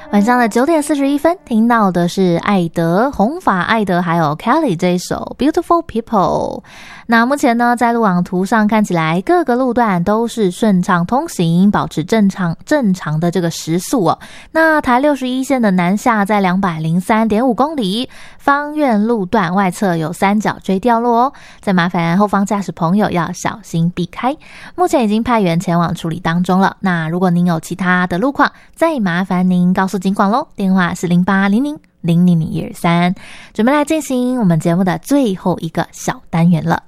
晚上的9点41分，听到的是艾德、红发艾德还有 Kelly 这一首 Beautiful People。 那目前呢，在路网图上看起来各个路段都是顺畅通行，保持正常的这个时速哦。那台61线的南下在 203.5 公里，芳苑路段外侧有三角锥掉落哦，再麻烦后方驾驶朋友要小心避开。目前已经派员前往处理当中了。那如果您有其他的路况，再麻烦您告诉警广咯，电话是080000000123。准备来进行我们节目的最后一个小单元了。